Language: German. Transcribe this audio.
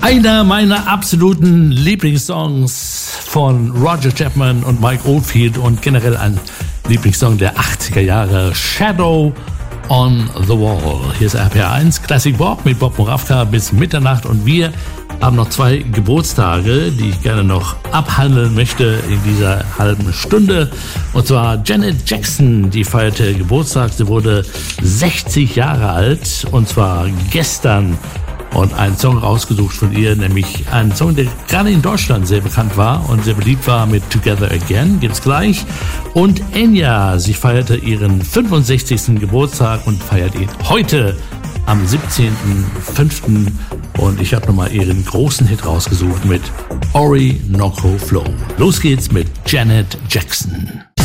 Einer meiner absoluten Lieblingssongs von Roger Chapman und Mike Oldfield und generell ein Lieblingssong der 80er Jahre, Shadow on the Wall. Hier ist RPR1 Classic Bob mit Bob Moravka bis Mitternacht und wir haben noch 2 Geburtstage, die ich gerne noch abhandeln möchte in dieser halben Stunde. Und zwar Janet Jackson, die feierte Geburtstag. Sie wurde 60 Jahre alt und zwar gestern. Und einen Song rausgesucht von ihr, nämlich einen Song, der gerade in Deutschland sehr bekannt war und sehr beliebt war mit Together Again, gibt's gleich. Und Enya, sie feierte ihren 65. Geburtstag und feiert ihn heute am 17.05. Und ich habe nochmal ihren großen Hit rausgesucht mit Orinoco Flow. Los geht's mit Janet Jackson.